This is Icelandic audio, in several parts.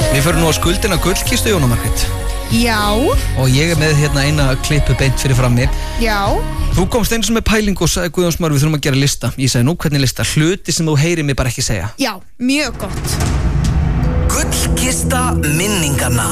Við förum nú á skuldina gullkistu, Jóna Margrét. Já. Og ég með hérna eina klippu beint fyrir frammi. Já. Þú komst eins og með pæling og sagði Guðjón Smári við þurfum að gera lista. Ég sagði nú hvernig lista? Hluti sem þú heyrir mig bara ekki segja. Já, mjög gott. Gullkista minninganna.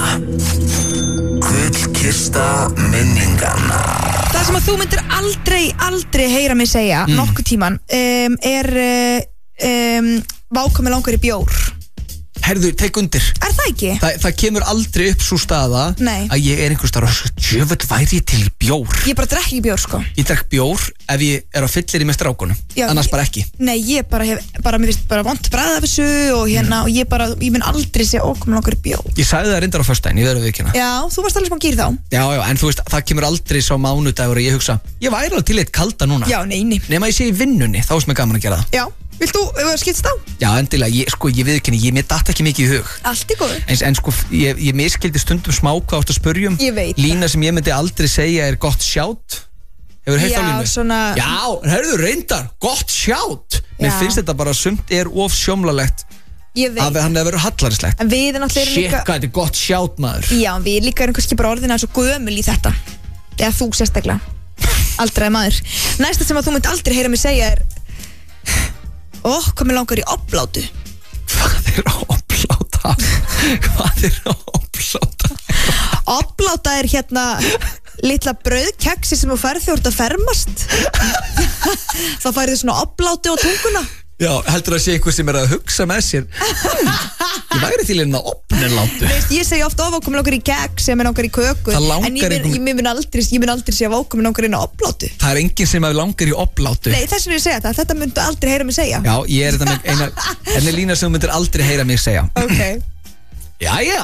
Gullkista minninganna. Það sem að þú myndir aldrei heyra mig segja nokkuð tíman er vákomi langar í bjór. Herðu, tek undir. Er það ekki? Það kemur aldrei upp svo staða Nei. að ég er einhvers staðar og djöfull væri ég til bjór. Ég bara drekk ekki bjór sko. Ég drekk bjór ef ég er á fyllir með strákunum. Já, annars bara ekki. Nei, ég bara hef, mér finnst bara vont bragð af þessu og hérna og ég mun aldrei segja komi langar í bjór. Ég sagði það reyndar á föstudaginn, ég verður við ekki hérna. Já, þú varst alveg smá gýr þá. Já, en þú veist, það kemur aldrei sá mánudagur og ég hugsa, ég væri alveg til eitt kalda núna. Já, nei. Nema ég sé í vinnunni, þá er mér gaman að gera það. Já, vilt þú skiptast á? Já, endilega, ég viðurkenni, mér datt ekki mikið í hug. Allt í góðu. En sko, ég miskildi stundum smá hvað átt að spurjum. Ég veit Lína sem ég myndi aldrei segja er gott sjátt. Hefur heyrt á línu? Já, svona. Já, heyrðu reyndar, gott sjátt. Mér finnst þetta bara sumt er of sjómlalegt. Ég veit. Að hann hefur verið hallarislegt. En við náttúrulega Shit, hvað þetta er gott sjátt, maður. Já, við líka erum kannski bara orðina svo gömul í þetta. Eða þú sérstaklega. Aldrei maður. Næsta sem að þú myndi aldrei heyra mig segja er hvað mér langar í oblátu. Hvað er obláta? Hvað er obláta? Obláta er hérna litla brauðkeksi sem þú færð þegar þú ert að fermast. Þá færðu svona oblátu á tunguna. Já, heldur að sé einhver sem er að hugsa með sér ég væri til hérna opnenlátu. Ég segi ofta vákomi langar í keks sem er langar í köku. En ég mun aldrei segja vákomi langar inn á oblátu. Það er enginn sem langar í oblátu. Nei, þess vegna ég segja það. Þetta myndu aldrei heyra mig segja. Já, ég er þetta með eina lína sem þú myndir aldrei heyra mig segja. Ok. Jæja.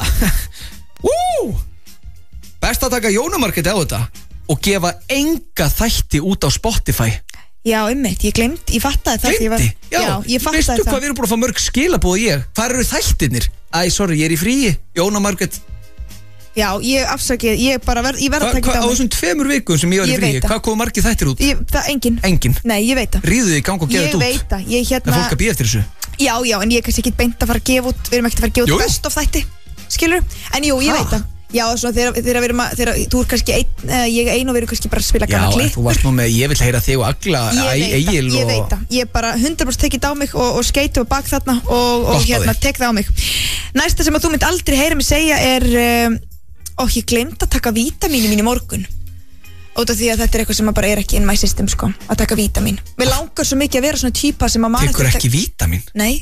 Best að taka Jónu Margrét á þetta og gefa enga þætti út á Spotify. Já, ég fattaði það. Gleymdi? Já, ég fattaði það. Veistu hvað við erum búin að fá mörg skilabóð ég? Hvar eru þættirnir? Sorry, ég er í fríi. Jóna Margrét. Já, ég afsakið, ég verð að taka þetta á þessum 2 vikum sem ég var í fríi, hvað kom margir þættir út? Engin. Nei, ég veit það. Ríðu þið í gang og gefa þetta út? Ég veit það, En fólk að bíða eftir þessu? Já, en ég er kannski ekki beint að fara að gefa út, við erum ekkert að fara að gefa út best of þætti, skilur? En jú, ég veit það. Já, svona þegar þú er kannski ég ein og við erum kannski bara að spila gana klipp. Já, þú varst nú með, ég vil heyra þig og Agla, Egil og... Ég veit það, ég bara 100% tekið á mig og skeiti og bak þarna og hérna tek það á mig. Næsta sem að þú mynd aldrei heyra mig segja er, ég glemt að taka vítamín mín í morgun. Út af því að þetta er eitthvað sem bara er ekki in my system, sko, að taka vítamín. Mér langar svo mikið að vera svona típa sem að Tekur ekki vítamín? Nei.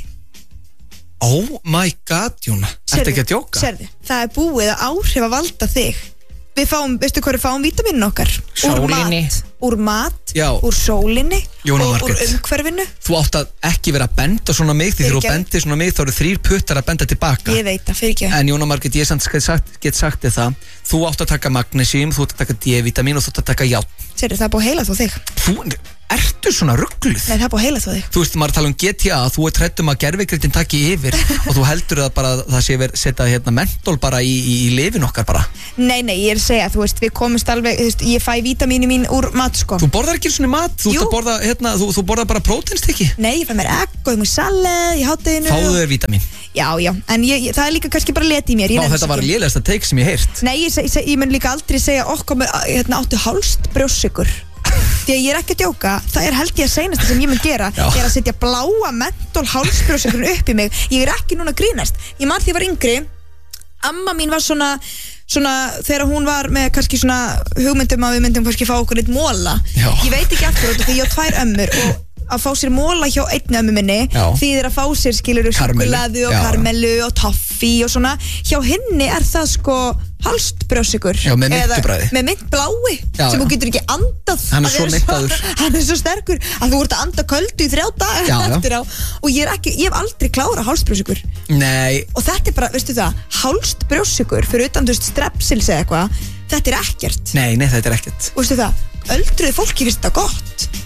Oh my god, Jóna, þetta ekki að djóka? Sérðu, það er búið að áhrif að valda þig. Við fáum, veistu hvað við fáum vítaminin okkar? Sólinni. Úr mat, Já. úr sólinni Jóna og úr Margrét. umhverfinu. Þú átt að ekki vera að benda svona mig því þegar þú bendir svona mig þá eru 3 puttar að benda tilbaka. Ég veit það, fyrir ekki. En Jóna Margrét, ég get sagt þér það. Þú átt að taka magnesium, þú átt að taka D-vitamin og þú átt að taka járn. Sérðu, það er búið að heila þó þig. Ertu svona ruggluð? Nei, það er búið að heila þó þig. Þú veist, maður tala um GTA, þú ert hrædd að gervigreitin taki yfir og þú heldur að bara það sé verið setja hérna mentól bara í lifin okkar bara. Nei, ég er að segja, þú veist, við komumst alveg, þú veist, ég fæ vítamínu mín úr mat, sko. Þú borðar ekki svona mat, þú ert að borða, hérna, þú borðar bara próteinstykki. Nei, ég fæ mér egg og ég salad í hádeginu. Fáðu þér vítamín. Já, en það er líka kannski bara leti í mér. Þetta var lélegasta take sem ég heyrt. Nei, ég mun líka aldrei segja áttu hálst brjóssykur. Því að ég er ekki að djóka, það er held ég að seinasta sem ég mun gera er að setja bláa mentól hálsbrjóssykurinn upp í mig. Ég er ekki núna að grínast. Ég man því ég var yngri, amma mín var svona þegar hún var með kannski svona hugmyndum að við myndum kannski fá okkur eitt móla. Ég veit ekki eftir því ég á 2 ömmur og að fá sér móla hjá einni ömmu minni þýðir að fá sér skiluru súkkulaði og karmelu og toffi og svona. Hjá henni er það sko hálsbrjóssykur með myntubræði, með myntblái sem þú getur ekki andað. Hann er svo myntaður, hann er svo sterkur að þú ert að anda köldu í 3 daga eftir á. Og ég hef aldrei klárað hálsbrjóssykur. Nei. Og þetta er bara, veistu það, hálsbrjóssykur fyrir utan þú veist strepsils eða eitthvað, þetta er ekkert. Nei, þetta er ekkert. Og veistu það, öldruð fólki finnst þetta gott.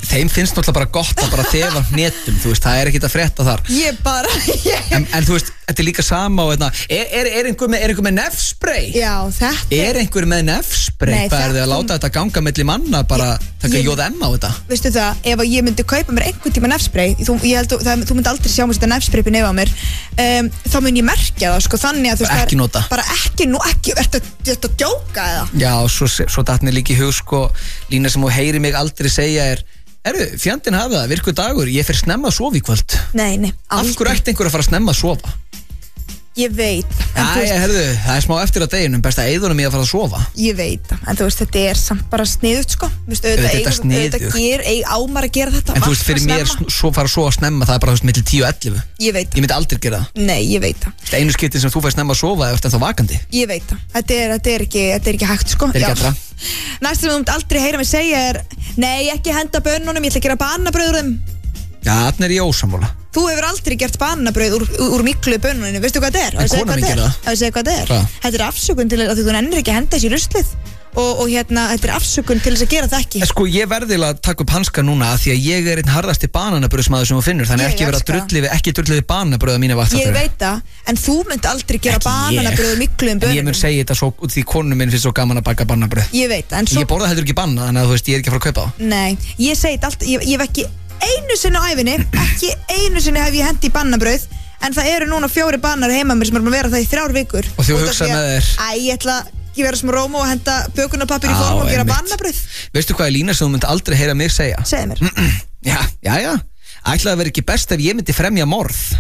þeim finnst náttúrulega bara gott að bara þefa hnetum, þú veist, það er ekkert að frétta þar. Ég bara En þú veist, þetta er líka sama og er einhver með nefspray? Já, þetta Er einhver með nefspray? Nei, Hvað er þið að þetta- láta þetta ganga milli manna, bara taka JM á þetta? Veistu það, ef að ég myndi kaupa mér einhvern tíma nefspray, ég held þú myndi aldrei sjá mér þetta nefspray upp í nefn á mér, þá mun ég merkja það, sko, þannig að þú veist, Ekki nota. bara ekki, ertu að djóka eða? Já, svo datt mér líka í hug, sko, lína sem þú heyri mig aldrei segja fjandinn hafi það, virkur dagur, ég fer snemma að sofa í kvöld. Nei, Af hverju ætti einhver að fara snemma að sofa? Ég veit, en þú Æja, herðu, það er smá eftir að deginum, best að eyðunum ég að fara að sofa. ég veit það, en þú veist, þetta er samt bara sniðugt, sko. Veistu, Þetta er sniðugt. ámar að gera þetta. En þú veist, fyrir vakna mér snemma. svo fara að sofa snemma, það er bara, þú veist, milli 10 og 11. Ég veit Ég það, myndi aldrei gera það. nei, ég veit það. Þetta er einu skiptin sem þú fær snemma að sofa ef þetta vakandi. Ég veit það, þetta er ekki hægt, sko. Þetta er ekki Já. allra. Næst sem þú myndi aldrei heyra mig segja er, nei, ekki henda bönnunum, ég ætla að gera banabrauð úr þeim. Já, þarna er ég ósammála. Þú hefur aldrei gert banabrauð úr miklu bönnuninu, veistu hvað þetta er? En konan mín gerir það. Það segja hvað þetta er. Hvað? Þetta er afsökun til að þú nennir ekki að henda þessi í ruslið og þetta er afsökun til þess að gera það ekki. En sko, ég verði að taka upp hanska núna af því að ég er einn harðasti bananabrauðsmaður sem þú finnur, þannig Ég ekki vera elska það. ekki drullið við banabrauð á mína vakt. Ég veit það, en þú myndi aldrei gera banabrauð úr miklu En ég mun segja þetta svo út því konum minn finnst svo gaman að baka banabrauð. Ég veit það, en Ég svo, borða heldur ekki banna, þannig að þú veist, ég er ekki að fara að kaupa það. nei, ég segi þetta alltaf, ég hef ekki einu sinni á æfinni, ekki einu sinni hef ég hendi í banabrauð, en það eru núna 4 banar heima mér sem er búin að vera það í 3 vikur. Og þú Út af hugsa því að- með þér. Æ, ég ætla ekki vera smá róma og henda bökunarpappir í Já, form og gera einmitt. banabrauð. Veistu hvað er lína sem þú myndi aldrei heyra mig segja? Segðu mér. Já. Ætlaði að vera ekki best ef ég myndi fremja morð.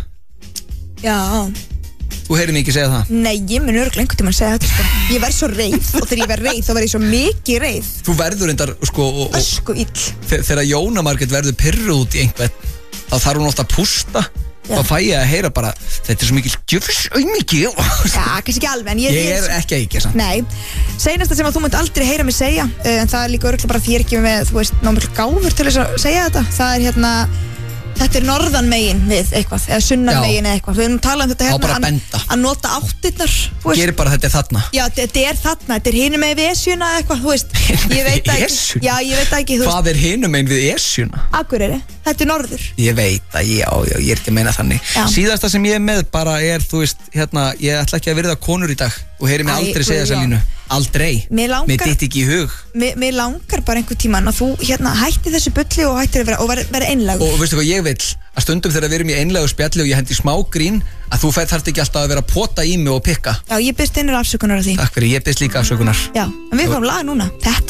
Já, Þú heyrir mig ekki segja það. nei, ég mun örgulega einhvern tímann segja þetta, sko. Ég verð svo reið og þegar ég verð reið þá verð ég svo mikið reið. Þú verður reyndar, sko, og Ösku ill. þegar Jóna Margrét verður pirruð út í einhvern, þá þarf hún ofta að pústa. Já. Þá fæ ég að heyra bara, þetta er svo mikil djöfus auðmikið. Já, kannski ekki alveg, en Ég er ekki að ekki, samt. Nei, seinasta sem að þú munt aldrei heyra mig segja, en það er líka örgulega bara því ég er ekki með, þú veist, náttúrulega gáfur til þess að segja þetta. Það er þetta er norðan megin við eitthvað, eða sunnan Já. megin eða eitthvað. Við erum talað um þetta Á bara að að benda. nota áttirnar, þú veist. Gerir bara þetta er þarna. Já, þetta er þarna, þetta er hinum með við esjuna eða eitthvað, þú veist. Ég veit það ekki. Esjuna? Já, ég veit það ekki, þú veist. Hvað er hinum einn við Esjuna? Akureyri, þetta er norður. Ég veit að ég er ekki að meina þannig. Já. Síðasta sem ég er með bara er, þú veist, ég ætla ekki að virða konur í dag. Þú heyrir mig Æ, aldrei segja þessa Guðjón. línu. Aldrei. Mér langar- Mér ditt ekki í hug. Mér langar bara einhvern tímann að þú hætti þessu bulli og hættir að vera einlægur. Og veistu hvað ég vil? Að stundum þegar við erum í einlegu spjalli og ég hendi smá grín, að þú þarft ekki alltaf að vera að pota í mig og pikka. Já, ég byrst innur afsökunar á því. Takk fyrir, ég byrst líka afsökunar. Já, en við fáum lag núna. Þetta